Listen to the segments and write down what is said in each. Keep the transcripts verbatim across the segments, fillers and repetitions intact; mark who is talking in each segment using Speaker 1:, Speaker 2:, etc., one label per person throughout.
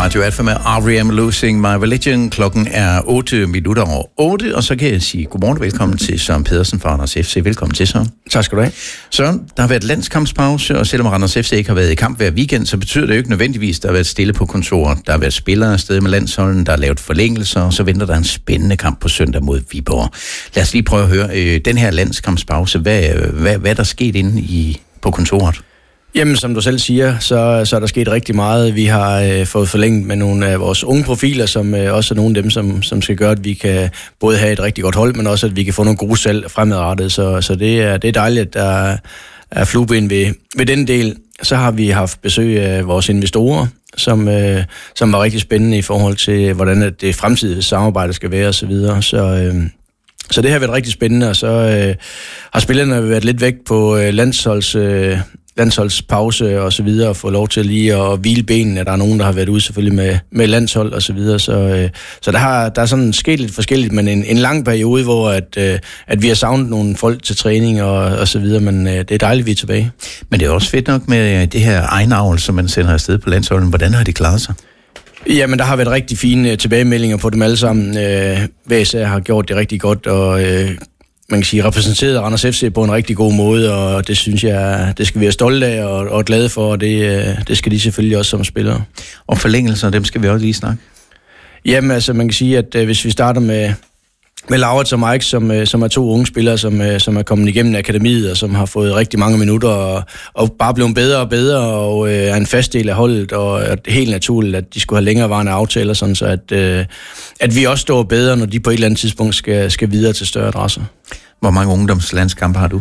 Speaker 1: Radio Alfa med R E M Losing My Religion. Klokken er otte minutter over otte, og så kan jeg sige godmorgen og velkommen til Søren Pedersen fra Randers F C. Velkommen til, Søren.
Speaker 2: Tak skal du have.
Speaker 1: Søren, der har været landskampspause, og selvom Randers F C ikke har været i kamp hver weekend, så betyder det jo ikke nødvendigvis, at der har været stille på kontoret. Der har været spillere afsted med landsholden, der har lavet forlængelser, og så venter der en spændende kamp på søndag mod Viborg. Lad os lige prøve at høre øh, den her landskampspause. Hvad, hvad, hvad er der sket inde i, på kontoret?
Speaker 2: Jamen, som du selv siger, så, så er der sket rigtig meget. Vi har øh, fået forlænget med nogle af vores unge profiler, som øh, også er nogle af dem, som, som skal gøre, at vi kan både have et rigtig godt hold, men også, at vi kan få nogle gode salg fremadrettet. Så, så det, er, det er dejligt, at der er flueben ved, ved den del. Så har vi haft besøg af vores investorer, som, øh, som var rigtig spændende i forhold til, hvordan det fremtidige samarbejde skal være osv. Så... så øh, Så det har været rigtig spændende, og så øh, har spillerne været lidt væk på øh, landsholds, øh, landsholdspause og så videre, og få lov til lige at hvile benene. Der er nogen, der har været ude selvfølgelig med, med landshold og så videre. Så, øh, så der har der er sådan sket lidt forskelligt, men en, en lang periode, hvor at, øh, at vi har savnet nogle folk til træning og, og så videre, men øh, det er dejligt, vi er tilbage. Men det er også fedt nok med det her egenavl, som man sender afsted på landsholden. Hvordan har det klaret sig? Jamen, der har været rigtig fine tilbagemeldinger på dem alle sammen. Øh, V S A har gjort det rigtig godt, og øh, man kan sige, repræsenteret Randers F C på en rigtig god måde, og det synes jeg, det skal vi være stolte af og, og glade for, og det, det skal de selvfølgelig også som spillere.
Speaker 1: Og forlængelser, dem skal vi også lige snakke.
Speaker 2: Jamen, altså, man kan sige, at øh, hvis vi starter med... Med Laurits og Mike, som, som er to unge spillere, som, som er kommet igennem akademiet, og som har fået rigtig mange minutter, og, og bare blevet bedre og bedre, og øh, er en fast del af holdet, og er helt naturligt, at de skulle have længerevarende aftaler, sådan så at, øh, at vi også står bedre, når de på et eller andet tidspunkt skal, skal videre til større adresser.
Speaker 1: Hvor mange ungdomslandskampe har du?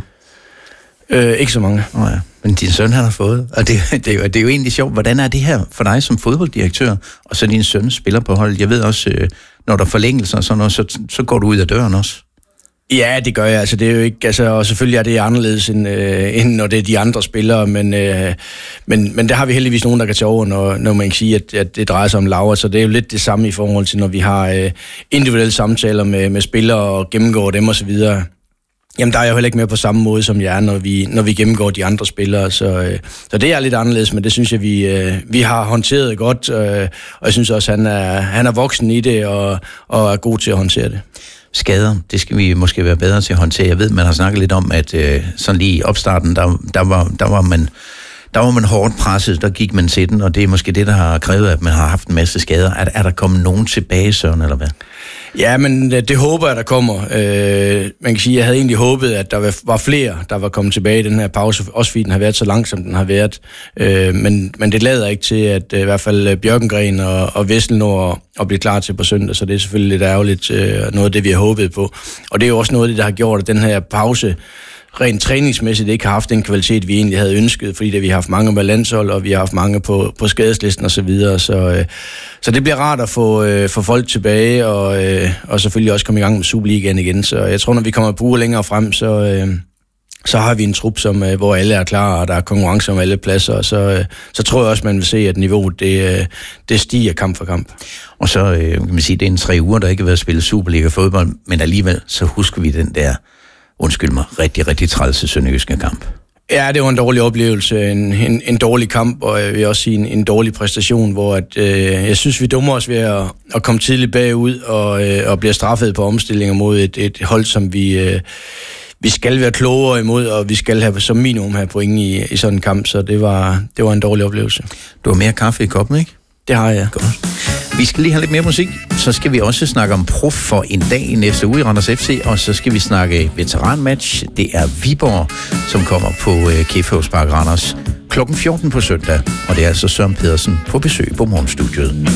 Speaker 2: Øh, ikke så mange.
Speaker 1: Oh ja. Men din søn han har fået, og det, det, er jo, det er jo egentlig sjovt. Hvordan er det her for dig som fodbolddirektør, og så din søn spiller på holdet? Jeg ved også, når der er forlængelser og sådan noget, så, så går du ud af døren også.
Speaker 2: Ja, det gør jeg. Altså, det er jo ikke, altså, og selvfølgelig er det anderledes, end, øh, end når det er de andre spillere, men, øh, men, men der har vi heldigvis nogen, der kan tage over, når, når man kan sige, at, at det drejer sig om Laura, så det er jo lidt det samme i forhold til, når vi har øh, individuelle samtaler med, med spillere og gennemgår dem og så videre. Jamen, der er jeg jo heller ikke mere på samme måde, som jeg er, når vi, når vi gennemgår de andre spillere. Så, øh, så det er lidt anderledes, men det synes jeg, vi, øh, vi har håndteret godt. Øh, og jeg synes også, han er, han er voksen i det og, og er god til at håndtere det.
Speaker 1: Skader, det skal vi måske være bedre til at håndtere. Jeg ved, man har snakket lidt om, at øh, sådan lige i opstarten, der, der, var, der var man... Der var man hårdt presset, der gik man til den, og det er måske det, der har krævet, at man har haft en masse skader. Er, er der kommet nogen tilbage, Søren, eller hvad?
Speaker 2: Ja, men det, det håber jeg, der kommer. Øh, man kan sige, at jeg havde egentlig håbet, at der var flere, der var kommet tilbage i den her pause, også fordi den har været så lang, som den har været. Øh, men, men det lader ikke til, at i hvert fald Bjørkengren og, og Vessel når at blive klar til på søndag, så det er selvfølgelig lidt ærgerligt, øh, noget af det, vi har håbet på. Og det er jo også noget af det, der har gjort, at den her pause rent træningsmæssigt ikke har haft den kvalitet, vi egentlig havde ønsket, fordi vi har haft mange med landshold, og vi har haft mange på, på skadeslisten og så videre. Så, øh, så det bliver rart at få, øh, få folk tilbage, og, øh, og selvfølgelig også komme i gang med Superligaen igen. Så jeg tror, når vi kommer på uger længere frem, så, øh, så har vi en trup, som, øh, hvor alle er klar, og der er konkurrence om alle pladser, og så, øh, så tror jeg også, man vil se, at niveauet det, øh, det stiger kamp for kamp. Og så øh, kan man sige, det er en tre uger, der ikke har været spillet Superliga-fodbold, men alligevel så husker vi den der, undskyld mig, rigtig, rigtig trælse sønderjyske kamp. Ja, det var en dårlig oplevelse, en, en, en dårlig kamp, og jeg vil også sige en, en dårlig præstation, hvor at, øh, jeg synes, vi dummer os ved at, at komme tidligt bagud og, øh, og bliver straffet på omstillinger mod et, et hold, som vi, øh, vi skal være klogere imod, og vi skal have som minimum have point i, i sådan en kamp, så det var, det var en dårlig oplevelse. Du har mere kaffe i koppen, ikke? Det har jeg. Godt. Vi skal lige have lidt mere musik, så skal vi også snakke om Prof for en dag i næste uge i Randers F C, og så skal vi snakke veteranmatch. Det er Viborg, som kommer på uh, Kæfhuspark Randers klokken fjorten på søndag, og det er altså Søren Pedersen på besøg på Morgenstudiet.